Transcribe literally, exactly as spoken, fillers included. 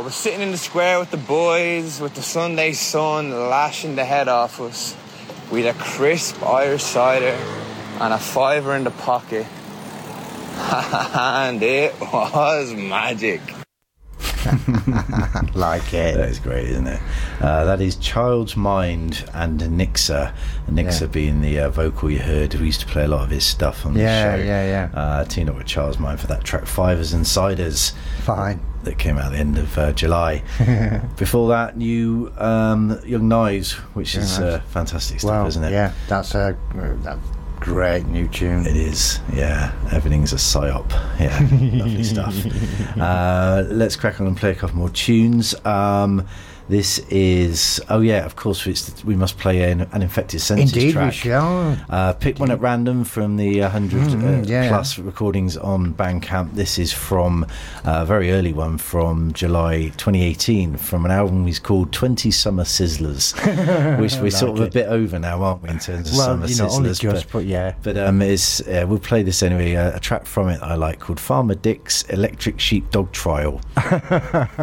was sitting in the square with the boys, with the Sunday sun lashing the head off us. We had a crisp Irish cider and a fiver in the pocket. And it was magic. Like it. That is great, isn't it? Uh, that is Child's Mind and Nixa. Nixa yeah. being the uh, vocal you heard. We used to play a lot of his stuff on yeah, the show. Yeah, yeah, yeah. Uh, teamed up with Child's Mind for that track Fivers and Ciders. Fine. That came out at the end of uh, July. Before that, new um, Young Knives, which is uh, fantastic stuff, well, isn't it? Yeah, that's a that's great new tune. It is, yeah. Everything's a psyop. Yeah, lovely stuff. Uh, let's crack on and play a couple more tunes. Um, This is, oh yeah, of course, it's, we must play an, an Infected Senses Indeed, track. we shall. Uh, picked one at random from the one hundred mm, uh, yeah. plus recordings on Bandcamp. This is from uh, a very early one from July twenty eighteen, from an album he's called twenty Summer Sizzlers, which we're like sort of it. a bit over now, aren't we, in terms of well, Summer you know, Sizzlers? Only just, but, but yeah. But um, it's, uh, we'll play this anyway, uh, a track from it I like called Farmer Dick's Electric Sheepdog Trial.